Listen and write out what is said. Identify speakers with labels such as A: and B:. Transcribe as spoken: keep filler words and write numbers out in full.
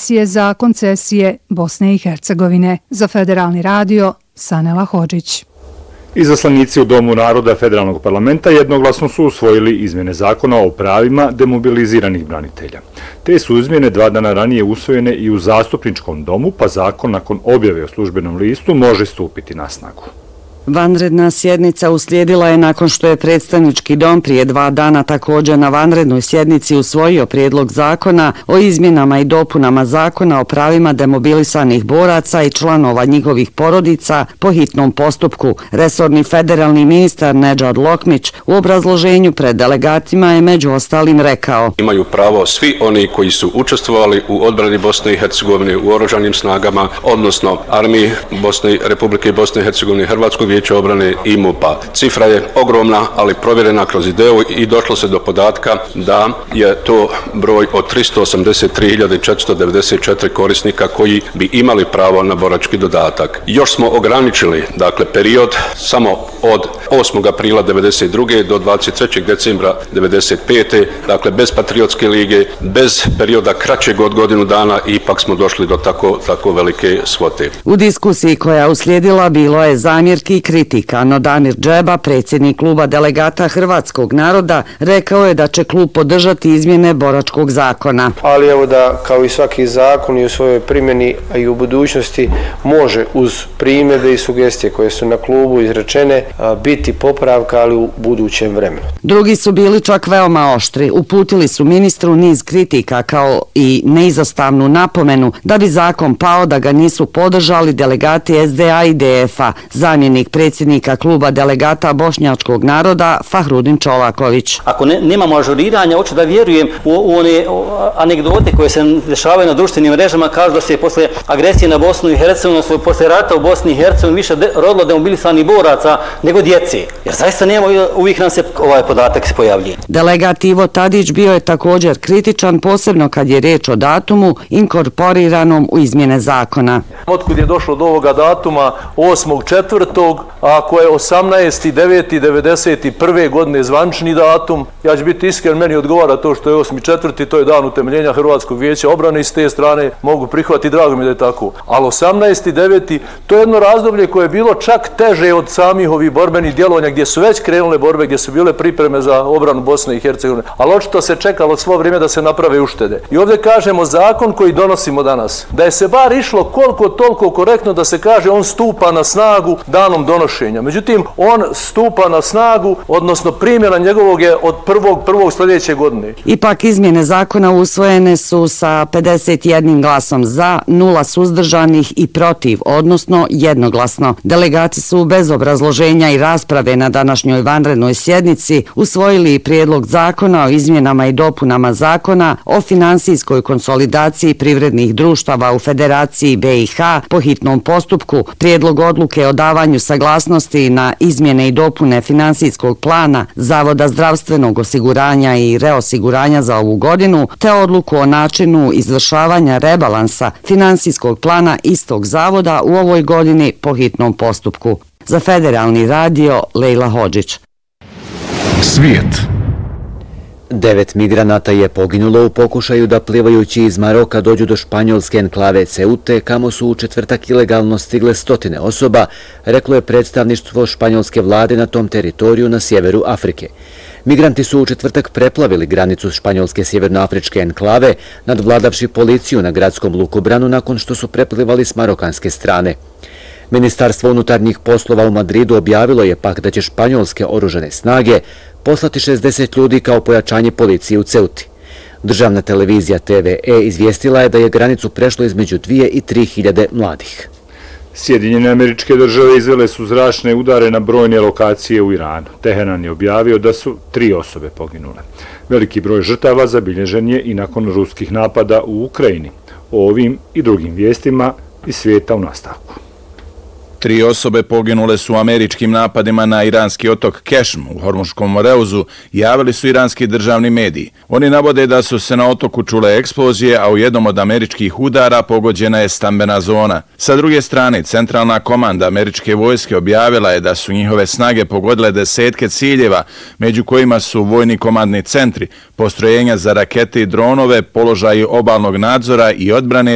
A: Agencije za koncesije Bosne i Hercegovine. Za Federalni radio, Sanela Hodžić.
B: Izaslanici u Domu naroda Federalnog parlamenta jednoglasno su usvojili izmjene zakona o pravima demobiliziranih branitelja. Te su izmjene dva dana ranije usvojene i u Zastupničkom domu, pa zakon nakon objave u službenom listu može stupiti na snagu.
C: Vanredna sjednica uslijedila je nakon što je predstavnički dom prije dva dana također na vanrednoj sjednici usvojio prijedlog zakona o izmjenama i dopunama zakona o pravima demobilisanih boraca i članova njihovih porodica po hitnom postupku. Resorni federalni ministar Nedžad Lokmić u obrazloženju pred delegatima je među ostalim rekao:
D: Imaju pravo svi oni koji su učestvovali u odbrani Bosne i Hercegovine u oružanim snagama, odnosno armiji Bosne, Republike Bosne i Hercegovine, Hrvatskog vijeća obrane i MUP-a. Cifra je ogromna, ali provjerena kroz ideu i došlo se do podatka da je to broj od tristo osamdeset tri hiljade četiristo devedeset četiri korisnika koji bi imali pravo na borački dodatak. Još smo ograničili, dakle, period samo od osmog aprila devedeset druge do dvadeset trećeg decembra devedeset pete dakle, bez Patriotske lige, bez perioda kraćeg od godinu dana, ipak smo došli do tako, tako velike svote.
C: U diskusiji koja uslijedila bilo je zamjerki i kritika, no Damir Džeba, predsjednik kluba delegata Hrvatskog naroda, rekao je da će klub podržati izmjene boračkog zakona.
E: Ali evo da, kao i svaki zakon i u svojoj primjeni, a i u budućnosti, može uz primjedbe i sugestije koje su na klubu izrečene biti popravka, ali u budućem vremenu.
C: Drugi su bili čak veoma oštri. Uputili su ministru niz kritika kao i neizostavnu napomenu da bi zakon pao da ga nisu podržali delegati S D A i D F-a. Zamjenik predsjednika kluba delegata Bošnjačkog naroda Fahrudin Čolaković.
F: Ako ne, nemamo ažuriranja, hoću da vjerujem u, u one anegdote koje se dešavaju na društvenim mrežama, kažu da se posle agresije na Bosnu i Hercegovinu, posle rata u Bosni i Hercegovini više de, rodilo demobilisanih boraca nego djece. Jer zaista nemamo, uvijek nam se ovaj podatak se pojavljuje.
C: Delegat Ivo Tadić bio je također kritičan, posebno kad je riječ o datumu inkorporiranom u izmjene zakona.
G: Otkud je došlo do ovoga datuma osmog četvrtog ako je osamnaesti deveti devedeset prve godine zvančni datum, ja ću biti iskren, meni odgovara to što je osmi četvrti, to je dan utemeljenja Hrvatskog vijeća obrane i s te strane mogu prihvatiti, drago mi da je tako. Ali osamnaesti deveti to je jedno razdoblje koje je bilo čak teže od samih ovih borbenih djelovanja gdje su već krenule borbe, gdje su bile pripreme za obranu Bosne i Hercegovine. Ali očito se čekalo svo vrijeme da se naprave uštede. I ovdje kažemo zakon koji donosimo danas, da je se bar išlo koliko toliko korektno da se kaže on stupa na snagu danom donošenja. Međutim, on stupa na snagu, odnosno primjena njegovog je od prvog prvog sljedeće godine.
C: Ipak izmjene zakona usvojene su sa pedeset jednim glasom za, nula suzdržanih i protiv, odnosno jednoglasno. Delegati su bez obrazloženja i rasprave na današnjoj vanrednoj sjednici usvojili i prijedlog zakona o izmjenama i dopunama zakona o finansijskoj konsolidaciji privrednih društava u Federaciji B i H po hitnom postupku, prijedlog odluke o davanju saglasnosti na izmjene i dopune finansijskog plana Zavoda zdravstvenog osiguranja i reosiguranja za ovu godinu, te odluku o načinu izvršavanja rebalansa finansijskog plana istog zavoda u ovoj godini po hitnom postupku. Za Federalni radio, Lejla Hodžić.
H: Svijet. Devet migranata je poginulo u pokušaju da plivajući iz Maroka dođu do španjolske enklave Ceute, kamo su u četvrtak ilegalno stigle stotine osoba, reklo je predstavništvo španjolske vlade na tom teritoriju na sjeveru Afrike. Migranti su u četvrtak preplavili granicu španjolske sjevernoafričke enklave, nadvladavši policiju na gradskom lukobranu nakon što su preplivali s marokanske strane. Ministarstvo unutarnjih poslova u Madridu objavilo je pak da će španjolske oružane snage poslati šezdeset ljudi kao pojačanje policije u Ceuti. Državna televizija T V E izvijestila je da je granicu prešlo između dvije i tri hiljade mladih.
B: Sjedinjene Američke Države izvele su zračne udare na brojne lokacije u Iranu. Teheran je objavio da su tri osobe poginule. Veliki broj žrtava zabilježen je i nakon ruskih napada u Ukrajini. O ovim i drugim vijestima iz svijeta u nastavku.
I: Tri osobe poginule su u američkim napadima na iranski otok Kešm u Hormuškom moreuzu, javili su iranski državni mediji. Oni navode da su se na otoku čule eksplozije, a u jednom od američkih udara pogođena je stambena zona. Sa druge strane, centralna komanda američke vojske objavila je da su njihove snage pogodile desetke ciljeva, među kojima su vojni komandni centri, postrojenja za rakete i dronove, položaji obalnog nadzora i odbrane